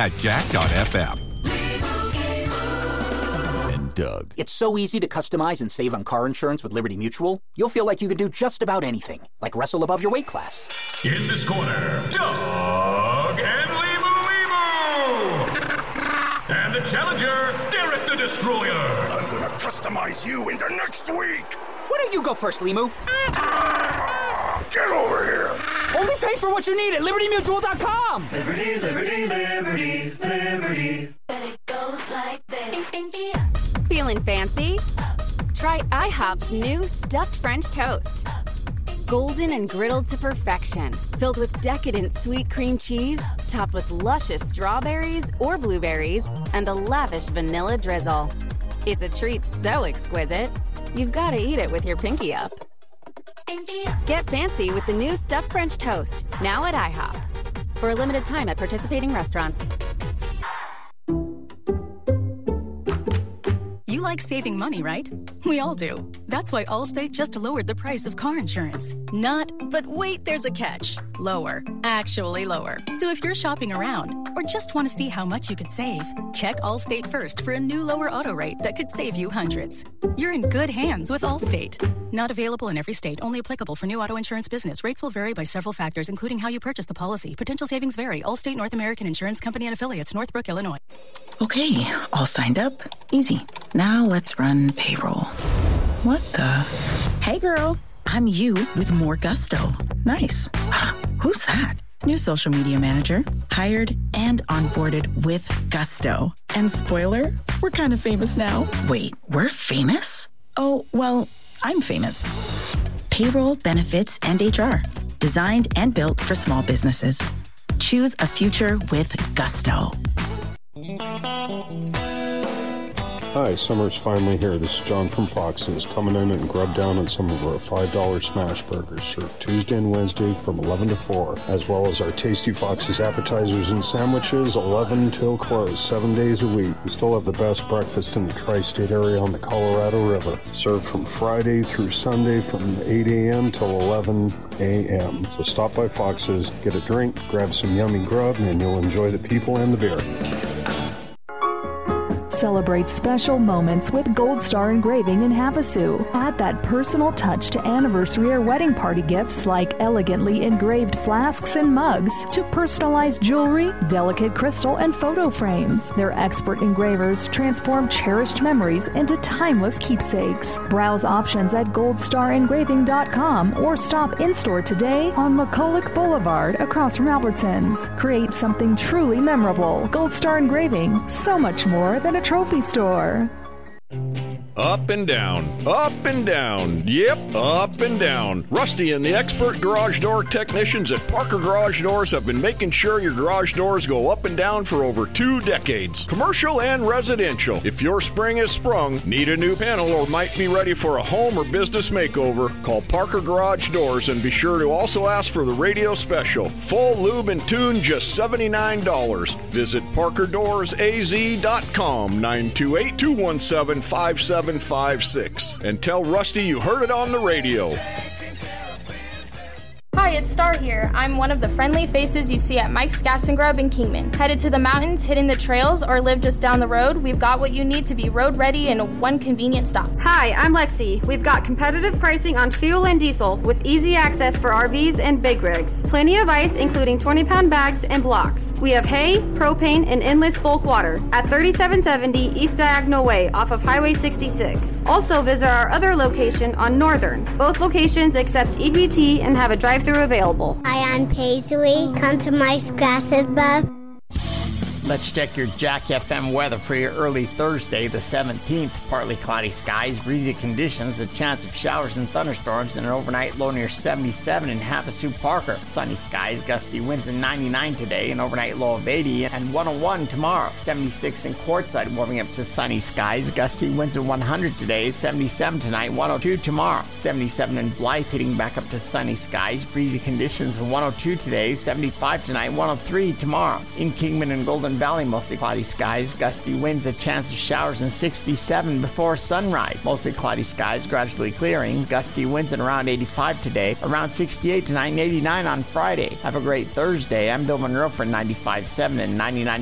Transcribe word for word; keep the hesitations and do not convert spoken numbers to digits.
at jack dot f m. And Doug. It's so easy to customize and save on car insurance with Liberty Mutual. You'll feel like you could do just about anything, like wrestle above your weight class. In this corner, Doug and Limu Limu! And the challenger, Derek the Destroyer. I'm gonna customize you into next week. Why don't you go first, Limu? Ah, get over here. Only pay for what you need at liberty mutual dot com. Liberty, liberty, liberty, liberty. And it goes like this. Feeling fancy? Try IHOP's new stuffed French toast. Golden and griddled to perfection, filled with decadent sweet cream cheese, topped with luscious strawberries or blueberries, and a lavish vanilla drizzle. It's a treat so exquisite, you've got to eat it with your pinky up. Get fancy with the new stuffed French toast, now at IHOP. For a limited time at participating restaurants. You like saving money, right? We all do. That's why Allstate just lowered the price of car insurance. Not, but wait, there's a catch. Lower. Actually lower. So if you're shopping around or just want to see how much you could save, check Allstate first for a new lower auto rate that could save you hundreds. You're in good hands with Allstate. Not available in every state. Only applicable for new auto insurance business. Rates will vary by several factors, including how you purchase the policy. Potential savings vary. Allstate North American Insurance Company and Affiliates, Northbrook, Illinois. Okay, all signed up. Easy. Now let's run payroll. What the? Hey, girl. I'm you with more gusto. Nice. Who's that? New social media manager. Hired and onboarded with gusto. And spoiler, we're kind of famous now. Wait, we're famous? Oh, well, I'm famous. Payroll, benefits, and H R. Designed and built for small businesses. Choose a future with gusto. Hi, summer's finally here. This is John from Fox's, coming in and grub down on some of our five dollar smash burgers served Tuesday and Wednesday from eleven to four, as well as our Tasty Fox's appetizers and sandwiches, eleven till close, seven days a week. We still have the best breakfast in the tri-state area on the Colorado River, served from Friday through Sunday from eight a.m. till eleven a.m. So stop by Fox's, get a drink, grab some yummy grub, and you'll enjoy the people and the beer. Celebrate special moments with Gold Star Engraving in Havasu. Add that personal touch to anniversary or wedding party gifts like elegantly engraved flasks and mugs to personalized jewelry, delicate crystal, and photo frames. Their expert engravers transform cherished memories into timeless keepsakes. Browse options at gold star engraving dot com or stop in-store today on McCulloch Boulevard across from Albertsons. Create something truly memorable. Gold Star Engraving, so much more than a trophy store. Up and down, up and down, yep, up and down. Rusty and the expert garage door technicians at Parker Garage Doors have been making sure your garage doors go up and down for over two decades. Commercial and residential. If your spring is sprung, need a new panel, or might be ready for a home or business makeover, call Parker Garage Doors and be sure to also ask for the radio special. Full lube and tune, just seventy-nine dollars. Visit parker doors a z dot com, nine two eight, two one seven, five seven five six, and tell Rusty you heard it on the radio. Hi, it's Star here. I'm one of the friendly faces you see at Mike's Gas and Grub in Kingman. Headed to the mountains, hitting the trails, or live just down the road, we've got what you need to be road ready in one convenient stop. Hi, I'm Lexi. We've got competitive pricing on fuel and diesel with easy access for R Vs and big rigs. Plenty of ice, including twenty pound bags and blocks. We have hay, propane, and endless bulk water at thirty-seven seventy East Diagonal Way off of Highway sixty-six. Also visit our other location on Northern. Both locations accept E B T and have a drive-thru available. Hi, I'm Paisley. Come to Mike's Gas and Grub. Let's check your Jack F M weather for your early Thursday, the seventeenth. Partly cloudy skies, breezy conditions, a chance of showers and thunderstorms, and an overnight low near seventy-seven in Havasu Parker. Sunny skies, gusty winds in ninety-nine today, an overnight low of eighty, and one oh one tomorrow. seventy-six in Quartzsite, warming up to sunny skies, gusty winds in one hundred today, seventy-seven tonight, one oh two tomorrow. seventy-seven in Blythe, hitting back up to sunny skies, breezy conditions, one oh two today, seventy-five tonight, one oh three tomorrow. In Kingman and Golden Valley, mostly cloudy skies, gusty winds, a chance of showers, and sixty-seven before sunrise. Mostly cloudy skies, gradually clearing, gusty winds and around eighty-five today, around sixty-eight tonight, and eighty-nine on Friday. Have a great Thursday. I'm Bill Monroe for ninety-five point seven and ninety-nine